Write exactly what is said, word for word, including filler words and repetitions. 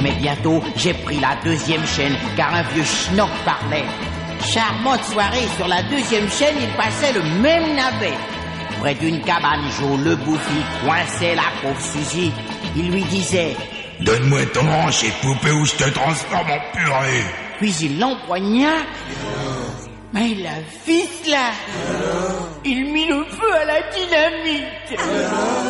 Mais bientôt, j'ai pris la deuxième chaîne, car un vieux schnock parlait. Charmante soirée, sur la deuxième chaîne, il passait le même navet. Près d'une cabane, Joe le bouffi coinçait la pauvre Suzy. Il lui disait: donne-moi ton hanche et poupée ou je te transforme en purée. Puis il l'empoigna. Mais la ficela, il mit le feu à la dynamite.